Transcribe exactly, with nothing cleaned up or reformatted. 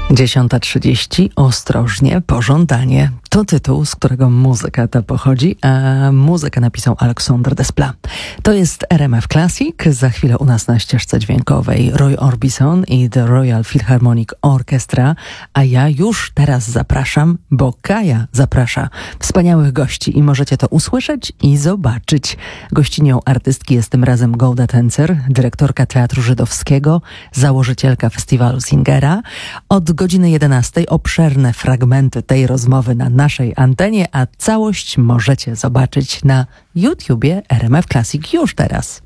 dziesiąta trzydzieści. Ostrożnie, pożądanie. To tytuł, z którego muzyka ta pochodzi, a muzykę napisał Alexandre Desplat. To jest R M F Classic. Za chwilę u nas na ścieżce dźwiękowej Roy Orbison i The Royal Philharmonic Orchestra, a ja już teraz zapraszam, bo Kaja zaprasza wspaniałych gości i możecie to usłyszeć i zobaczyć. Gościnią artystki jest tym razem Golda Tencer, dyrektorka Teatru Żydowskiego, założycielka festiwalu Singera. Od godziny jedenastej obszerne fragmenty tej rozmowy na naszej antenie, a całość możecie zobaczyć na YouTubie R M F Classic już teraz.